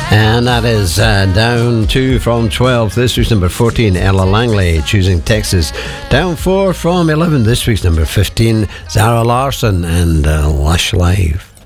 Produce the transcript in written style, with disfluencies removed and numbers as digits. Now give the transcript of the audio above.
And that is down 2 from 12. This week's number 14, Ella Langley, Choosing Texas. Down 4 from 11. This week's number 15, Zara Larsson and Lush Live.